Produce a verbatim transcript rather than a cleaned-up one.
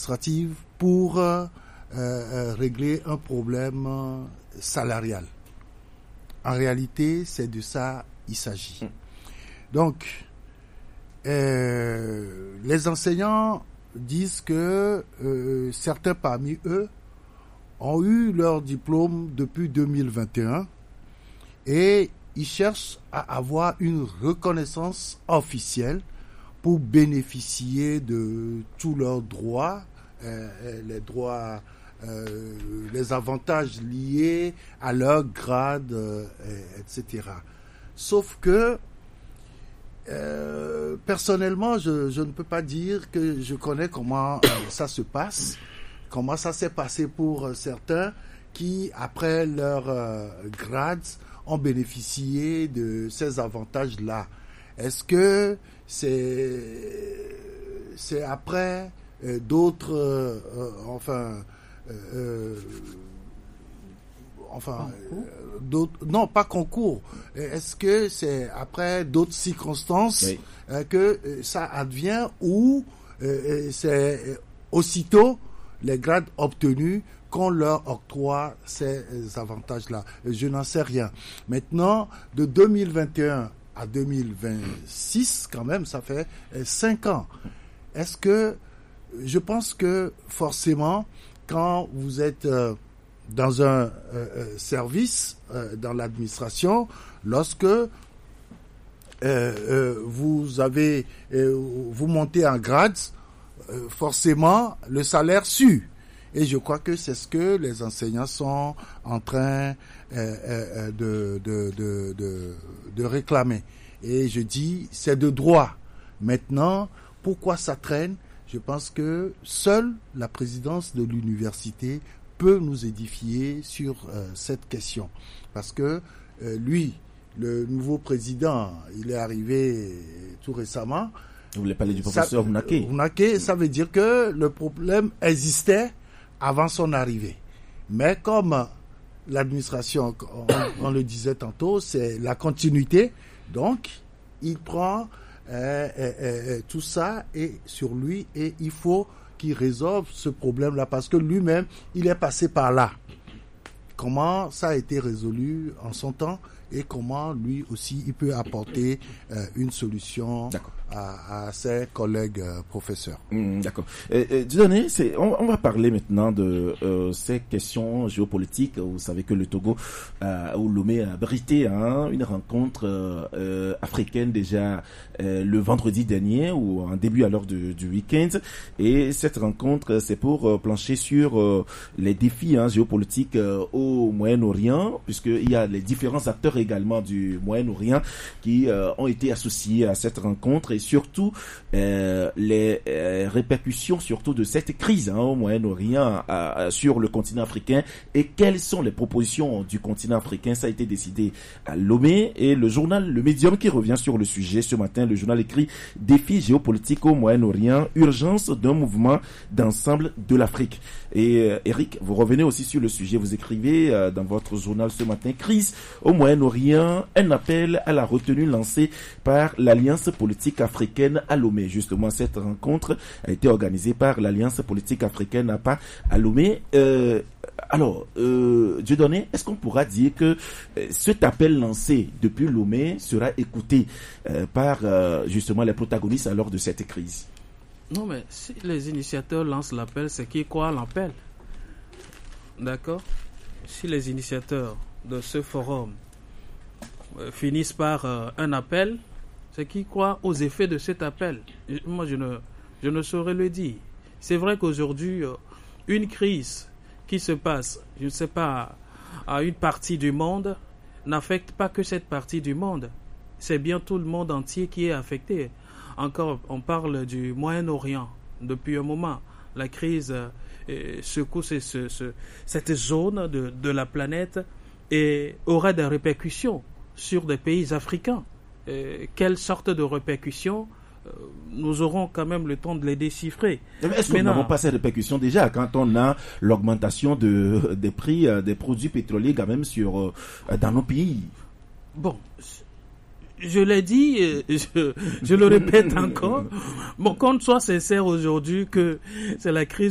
administrative pour euh, euh, régler un problème euh, salarial. En réalité, c'est de ça il s'agit. Donc, euh, les enseignants disent que euh, certains parmi eux ont eu leur diplôme depuis deux mille vingt et un et ils cherchent à avoir une reconnaissance officielle pour bénéficier de tous leurs droits, euh, les droits, euh, les avantages liés à leur grade, euh, et cetera. Sauf que, euh, personnellement, je, je ne peux pas dire que je connais comment euh, ça se passe, comment ça s'est passé pour euh, certains qui, après leur euh, grade, ont bénéficié de ces avantages-là. Est-ce que c'est c'est après euh, d'autres euh, euh, enfin euh, enfin euh, d'autres non pas concours, est-ce que c'est après d'autres circonstances oui. euh, que euh, ça advient ou euh, c'est aussitôt les grades obtenus qu'on leur octroie ces avantages-là? Je n'en sais rien. Maintenant, de deux mille vingt et un à deux mille vingt-six, quand même, ça fait cinq ans. Est-ce que, je pense que forcément, quand vous êtes euh, dans un euh, service, euh, dans l'administration, lorsque euh, euh, vous avez, euh, vous montez en grade, euh, forcément, le salaire suit. Et je crois que c'est ce que les enseignants sont en train euh, euh, de, de, de, de, de réclamer. Et je dis, c'est de droit. Maintenant, pourquoi ça traîne? Je pense que seule la présidence de l'université peut nous édifier sur euh, cette question. Parce que euh, lui, le nouveau président, il est arrivé tout récemment. Vous voulez parler du professeur Ounaké? Ounaké, ça veut dire que le problème existait avant son arrivée. Mais comme l'administration, on, on le disait tantôt, c'est la continuité, donc il prend euh, euh, euh, tout ça et sur lui et il faut qu'il résolve ce problème-là parce que lui-même, il est passé par là. Comment ça a été résolu en son temps et comment lui aussi il peut apporter euh, une solution à, à ses collègues euh, professeurs. Mmh, d'accord. Euh, euh, Dieudonné, c'est, on, on va parler maintenant de euh, ces questions géopolitiques. Vous savez que le Togo, euh, où Lomé a abrité hein, une rencontre euh, africaine déjà euh, le vendredi dernier ou en début alors de, du week-end. Et cette rencontre, c'est pour euh, plancher sur euh, les défis hein, géopolitiques euh, au Moyen-Orient, puisqu'il y a les différents acteurs également du Moyen-Orient qui euh, ont été associés à cette rencontre et surtout euh, les euh, répercussions surtout de cette crise hein, au Moyen-Orient euh, sur le continent africain et quelles sont les propositions du continent africain. Ça a été décidé à Lomé et le journal Le Médium qui revient sur le sujet ce matin, le journal écrit « Défis géopolitiques au Moyen-Orient, urgence d'un mouvement d'ensemble de l'Afrique ». Et euh, Eric, vous revenez aussi sur le sujet, vous écrivez euh, dans votre journal ce matin, crise au Moyen-Orient, un appel à la retenue lancée par l'Alliance politique africaine à Lomé. Justement, cette rencontre a été organisée par l'Alliance politique africaine à pas à Lomé. Euh, alors, euh, Dieudonné, est-ce qu'on pourra dire que euh, cet appel lancé depuis Lomé sera écouté euh, par euh, justement les protagonistes lors de cette crise? Non, mais si les initiateurs lancent l'appel, c'est qui croit à l'appel. D'accord? Si les initiateurs de ce forum euh, finissent par euh, un appel, c'est qui croit aux effets de cet appel. Moi, je ne, je ne saurais le dire. C'est vrai qu'aujourd'hui, euh, une crise qui se passe, je ne sais pas, à une partie du monde, n'affecte pas que cette partie du monde. C'est bien tout le monde entier qui est affecté. Encore, on parle du Moyen-Orient depuis un moment. La crise euh, secoue ce, ce, ce, cette zone de, de la planète et aura des répercussions sur des pays africains. Euh, quelle sorte de répercussions euh, nous aurons quand même le temps de les déchiffrer. Est-ce que nous n'avons pas ces répercussions déjà quand on a l'augmentation de, des prix euh, des produits pétroliers quand même sur, euh, dans nos pays? Bon, je l'ai dit, je, je le répète encore. Bon, qu'on soit sincère aujourd'hui que c'est la crise